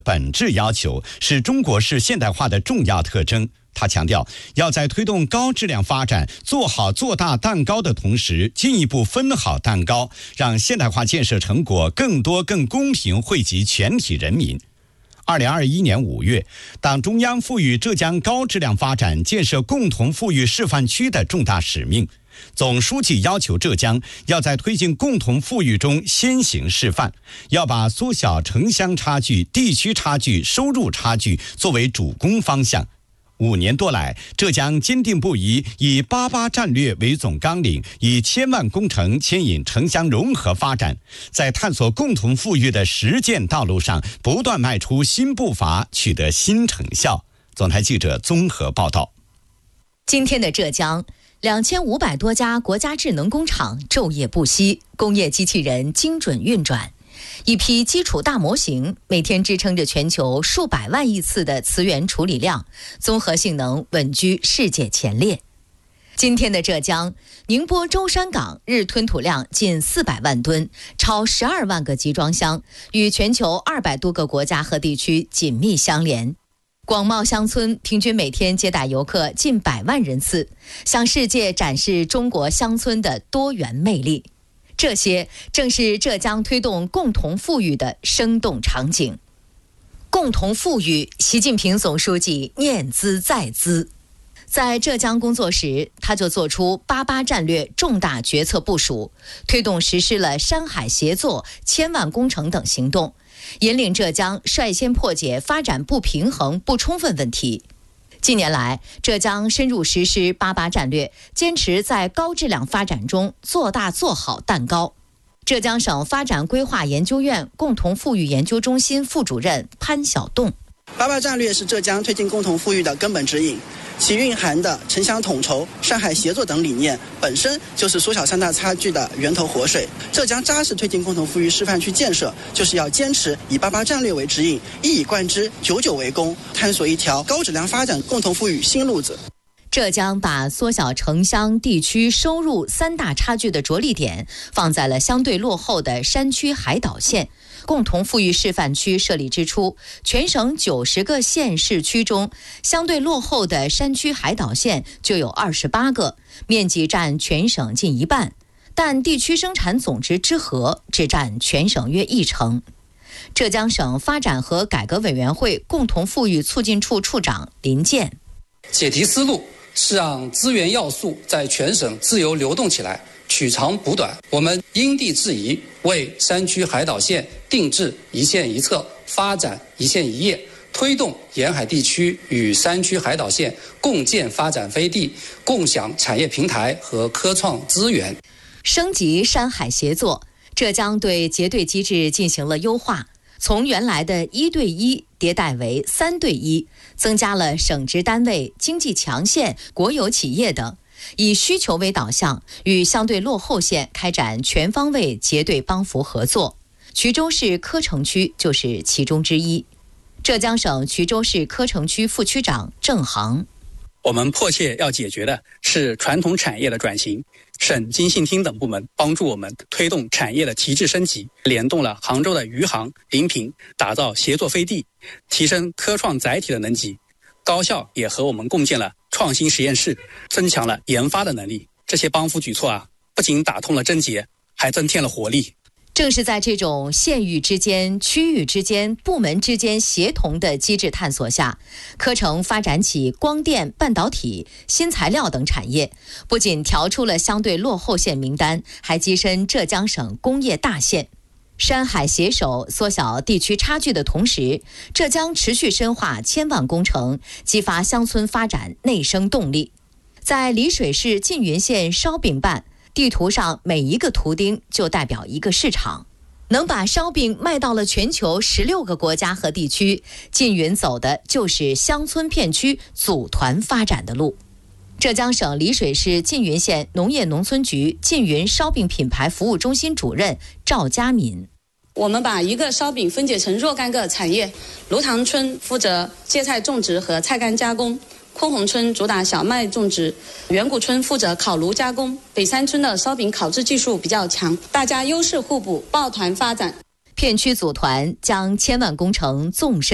本质要求，是中国式现代化的重要特征。他强调，要在推动高质量发展、做好做大蛋糕的同时，进一步分好蛋糕，让现代化建设成果更多、更公平惠及全体人民。2021年5月，党中央赋予浙江高质量发展建设共同富裕示范区的重大使命。总书记要求浙江要在推进共同富裕中先行示范，要把缩小城乡差距、地区差距、收入差距作为主攻方向。5年多来，浙江坚定不移以88战略为总纲领，以千万工程牵引城乡融合发展，在探索共同富裕的实践道路上不断迈出新步伐，取得新成效。总台记者综合报道。 今天的浙江，2500多家国家智能工厂昼夜不息，工业机器人精准运转。一批基础大模型每天支撑着全球数百万亿次的磁源处理量，综合性能稳居世界前列。今天的浙江，宁波舟山港日吞吐量近400万吨，超12万个集装箱，与全球200多个国家和地区紧密相连。广袤乡村平均每天接待游客近100万人次，向世界展示中国乡村的多元魅力。这些正是浙江推动共同富裕的生动场景。共同富裕，习近平总书记念兹在兹。在浙江工作时，他就做出88战略重大决策部署，推动实施了山海协作、千万工程等行动，引领浙江率先破解发展不平衡不充分问题。近年来，浙江深入实施88战略，坚持在高质量发展中做大做好蛋糕。浙江省发展规划研究院共同富裕研究中心副主任潘晓栋 ，88战略是浙江推进共同富裕的根本指引，其蕴含的城乡统筹、山海协作等理念，本身就是缩小三大差距的源头活水。浙江扎实推进共同富裕示范区建设，就是要坚持以88战略为指引，一以贯之，久久为功，探索一条高质量发展共同富裕新路子。 浙江把缩小城乡地区收入三大差距的着力点放在了相对落后的山区海岛县。共同富裕示范区设立之初，全省90个县市区中，相对落后的山区海岛县就有28个，面积占全省近一半，但地区生产总值之和只占全省约1成。浙江省发展和改革委员会共同富裕促进处处长林健， 解题思路是让资源要素在全省自由流动起来，取长补短。我们因地制宜，为山区海岛县定制一县一策，发展一县一业，推动沿海地区与山区海岛县共建发展飞地，共享产业平台和科创资源。 升级山海协作，浙江对结对机制进行了优化，从原来的1对1迭代为3对1，增加了省直单位、经济强县、国有企业等，以需求为导向，与相对落后县开展全方位结对帮扶合作。衢州市柯城区就是其中之一。浙江省衢州市柯城区副区长郑航， 我们迫切要解决的是传统产业的转型，省经信厅等部门帮助我们推动产业的提质升级，联动了杭州的余杭、临平，打造协作飞地，提升科创载体的能级。高校也和我们共建了创新实验室，增强了研发的能力。这些帮扶举措不仅打通了症结，还增添了活力。 正是在这种县域之间、区域之间、部门之间协同的机制探索下，柯城发展起光电、半导体、新材料等产业，不仅调出了相对落后县名单，还跻身浙江省工业大县。山海携手缩小地区差距的同时，浙江持续深化千万工程，激发乡村发展内生动力。在丽水市缙云县烧饼办，地图上每一个图钉就代表一个市场，能把烧饼卖到了全球16个国家和地区，缙云走的就是乡村片区组团发展的路。浙江省丽水市缙云县农业农村局缙云烧饼品牌服务中心主任赵佳敏， 我们把一个烧饼分解成若干个产业，芦塘村负责芥菜种植和菜干加工，昆洪村主打小麦种植，远古村负责烤炉加工，北山村的烧饼烤制技术比较强，大家优势互补，抱团发展。 片区组团将千万工程纵深